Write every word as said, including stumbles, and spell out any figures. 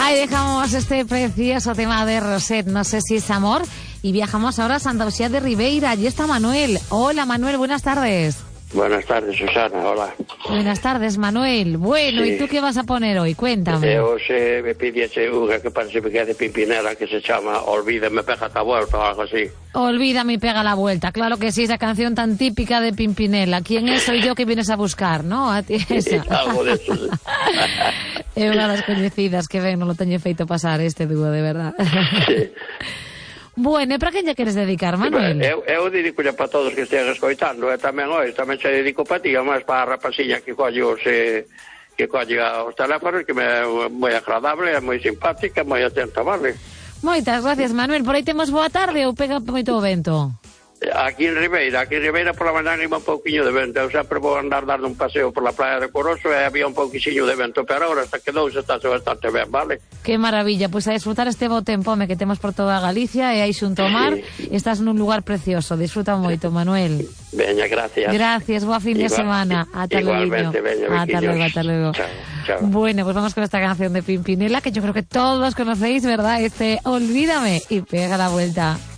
Ahí dejamos este precioso tema de Roset, no sé si es amor, y viajamos ahora a Santa Lucía de Ribeira. Allí está Manuel. Hola Manuel, buenas tardes. Buenas tardes, Susana, hola. Buenas tardes, Manuel. Bueno, sí. ¿Y tú qué vas a poner hoy? Cuéntame. Eu se me pidiese unha que parece que é de Pimpinela, que se chama Olvídame, pega a vuelta ou algo así. Olvídame, pega la vuelta. Claro que sí, esa canción tan típica de Pimpinela. ¿Quién es? Soy yo que vienes a buscar, ¿no? A ti esa. Algo de eso, sí. É unha das coñecidas que ven, non lo teño feito pasar este dúo, de verdad. Sí. Bueno, e para quen lle queres dedicar, Manuel? Eu, eu dedico para todos que estén escoitando, e tamén hoxe, tamén se dedico para ti, máis para a rapacilla que colle os, eh, que colle os teléfonos, que me é moi agradable, é moi simpática, moi atenta, vale? Moitas gracias, Manuel. Por aí temos boa tarde ou pega moito o vento? Aquí en Ribeira, aquí en Ribeira por la mañana iba un pouquiño de vento. Eu sempre vou andar dando un paseo por la playa de Coroso e había un pouquiño de vento, pero agora hasta que dous está bastante ben, vale? Que maravilla, pois pues a disfrutar este bo tempo que temos por toda Galicia e aí xunto ao mar, sí. Estás nun lugar precioso, disfruta moito, Manuel. Veña, gracias. Gracias, boa fin Igual, de semana. Ata igualmente, veña, Ata luego, ata luego. Chao, chao. Bueno, pues vamos con esta canción de Pimpinela que yo creo que todos conocéis, ¿verdad? Este Olvídame y pega la vuelta.